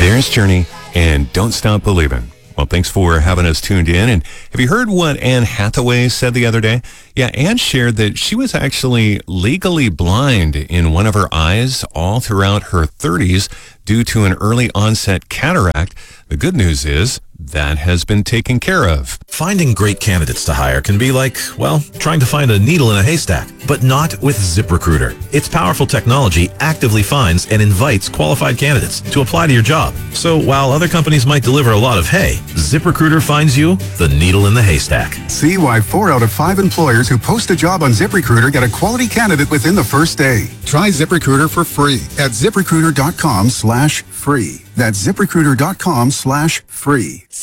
There's Journey and Don't Stop Believing. Well, thanks for having us tuned in. And have you heard what Anne Hathaway said the other day? Yeah, Anne shared that she was actually legally blind in one of her eyes all throughout her 30s due to an early onset cataract. The good news is that has been taken care of. Finding great candidates to hire can be like, well, trying to find a needle in a haystack, but not with ZipRecruiter. Its powerful technology actively finds and invites qualified candidates to apply to your job. So while other companies might deliver a lot of hay, ZipRecruiter finds you the needle in the haystack. See why 4 out of 5 employers who post a job on ZipRecruiter get a quality candidate within the first day. Try ZipRecruiter for free at ZipRecruiter.com/free. That's ZipRecruiter.com/free.